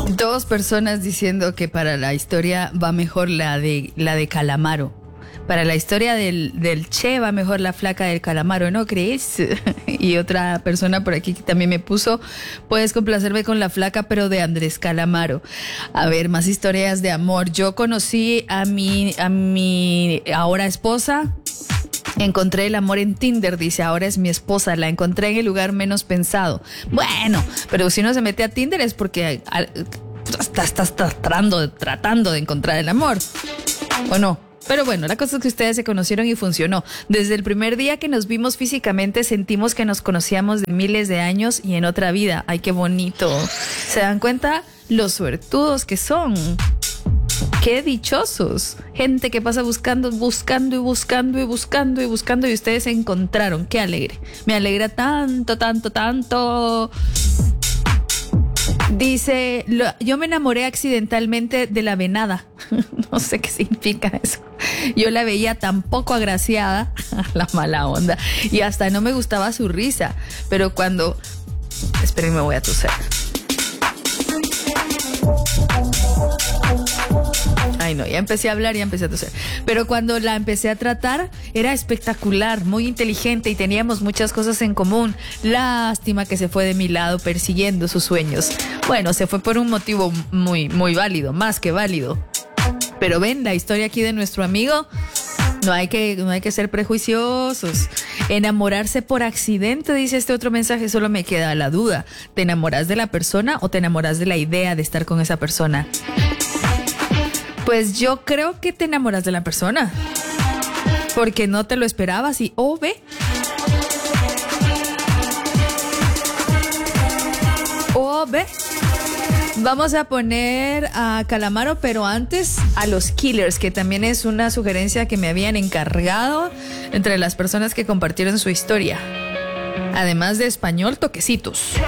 Dos personas diciendo que para la historia va mejor la de Calamaro. Para la historia del Che va mejor la flaca del Calamaro, ¿no crees? Y otra persona por aquí que también me puso, puedes complacerme con la flaca, pero de Andrés Calamaro. A ver, más historias de amor. Yo conocí a mi ahora esposa. Encontré el amor en Tinder, dice, ahora es mi esposa, la encontré en el lugar menos pensado. Bueno, pero si uno se mete a Tinder es porque estás tratando de encontrar el amor, ¿o no? Pero bueno, la cosa es que ustedes se conocieron y funcionó. Desde el primer día que nos vimos físicamente sentimos que nos conocíamos de miles de años y en otra vida. ¡Ay, qué bonito! ¿Se dan cuenta los suertudos que son? ¡Qué dichosos! Gente que pasa buscando y ustedes se encontraron. ¡Qué alegre! Me alegra tanto. Dice, yo me enamoré accidentalmente de la venada. No sé qué significa eso. Yo la veía tan poco agraciada, la mala onda, y hasta no me gustaba su risa. Pero cuando... Esperen, me voy a toser. Ay, no, ya empecé a hablar, ya empecé a toser. Pero cuando la empecé a tratar, era espectacular, muy inteligente y teníamos muchas cosas en común. Lástima que se fue de mi lado persiguiendo sus sueños. Bueno, se fue por un motivo muy, muy válido, más que válido. Pero ven, la historia aquí de nuestro amigo, no hay que ser prejuiciosos. Enamorarse por accidente, dice este otro mensaje, solo me queda la duda. ¿Te enamoras de la persona o te enamoras de la idea de estar con esa persona? Pues yo creo que te enamoras de la persona, porque no te lo esperabas y ve. Vamos a poner a Calamaro, pero antes a los Killers, que también es una sugerencia que me habían encargado entre las personas que compartieron su historia. Además de español, toquecitos.